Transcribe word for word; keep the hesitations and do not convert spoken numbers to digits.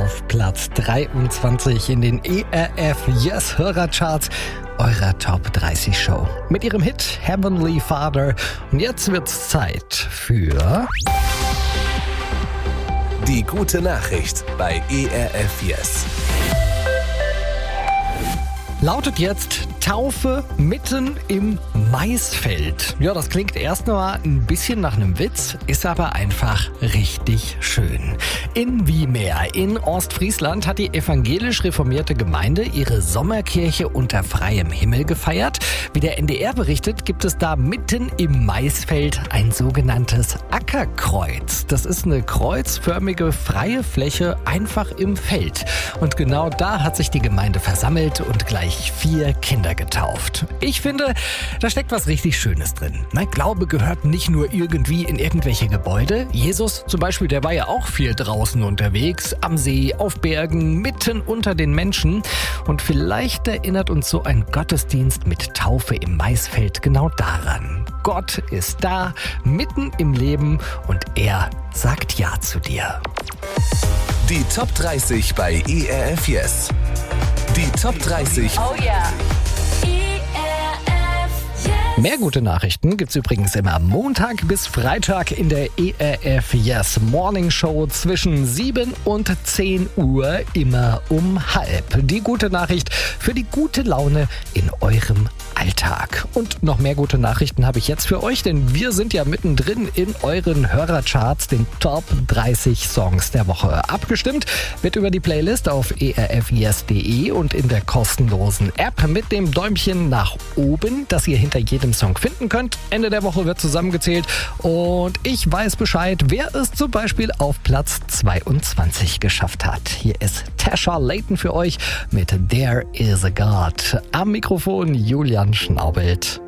auf Platz dreiundzwanzig in den E R F Yes Hörercharts eurer Top dreißig Show mit ihrem Hit Heavenly Father. Und jetzt wird's Zeit für die gute Nachricht bei E R F Yes. Lautet jetzt Taufe mitten im Maisfeld. Ja, das klingt erst mal ein bisschen nach einem Witz, ist aber einfach richtig schön. In Wiemeer in Ostfriesland hat die evangelisch-reformierte Gemeinde ihre Sommerkirche unter freiem Himmel gefeiert. Wie der N D R berichtet, gibt es da mitten im Maisfeld ein sogenanntes Ackerkreuz. Das ist eine kreuzförmige freie Fläche einfach im Feld. Und genau da hat sich die Gemeinde versammelt und gleich vier Kinder getauft. Ich finde, da steckt was richtig Schönes drin. Na, Glaube gehört nicht nur irgendwie in irgendwelche Gebäude. Jesus zum Beispiel, der war ja auch viel draußen unterwegs, am See, auf Bergen, mitten unter den Menschen. Und vielleicht erinnert uns so ein Gottesdienst mit Taufe im Maisfeld genau daran. Gott ist da, mitten im Leben und er sagt Ja zu dir. Die Top dreißig bei E R F Yes. Die Top dreißig. Oh yeah. E R F Yes. Mehr gute Nachrichten gibt's übrigens immer Montag bis Freitag in der E R F Yes Morning Show zwischen sieben und zehn Uhr, immer um halb. Die gute Nachricht für die gute Laune in eurem Alltag. Und noch mehr gute Nachrichten habe ich jetzt für euch, denn wir sind ja mittendrin in euren Hörercharts, den Top dreißig Songs der Woche. Abgestimmt wird über die Playlist auf e r f yes punkt de und in der kostenlosen App mit dem Däumchen nach oben, das ihr hinter jedem Song finden könnt. Ende der Woche wird zusammengezählt und ich weiß Bescheid, wer es zum Beispiel auf Platz zweiundzwanzig geschafft hat. Hier ist Tasha Layton für euch mit There Is a God. Am Mikrofon Julian Schnaubelt.